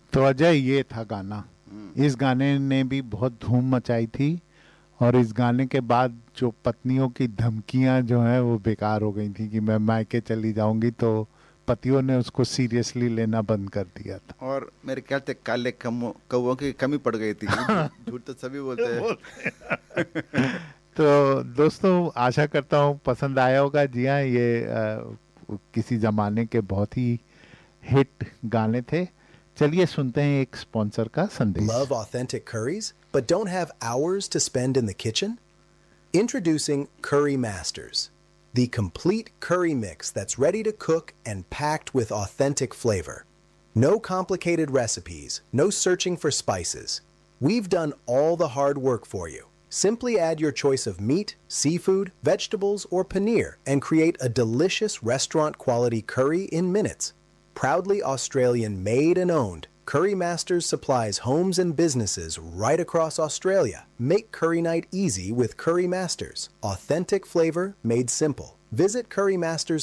तो अजय ये था गाना। इस गाने ने भी बहुत धूम मचाई थी और इस गाने के बाद जो पत्नियों की धमकियां जो हैं वो बेकार हो गई थी कि मैं मायके चली जाऊंगी, तो पतियों ने उसको सीरियसली लेना बंद कर दिया था। और मेरे ख्याल से काले कौवों की कमी पड़ गई थी। झूठ तो सभी बोलते हैं। तो दोस्तों आशा करता हूँ पसंद आया होगा। जी हाँ, ये किसी जमाने के बहुत ही हिट गाने थे। चलिए सुनते हैं एक स्पॉन्सर का संदेश। Love authentic curries, but don't have hours to spend in the kitchen? Introducing Curry Masters, the complete curry mix that's ready to cook and packed with authentic flavor. No complicated recipes, no searching for spices. We've done all the hard work for you. Simply add your choice of meat, seafood, vegetables, or paneer and create a delicious restaurant-quality curry in minutes. Proudly Australian made and owned, Curry Masters supplies homes and businesses right across Australia. Make curry night easy with Curry Masters. Authentic flavor made simple. Visit Curry Masters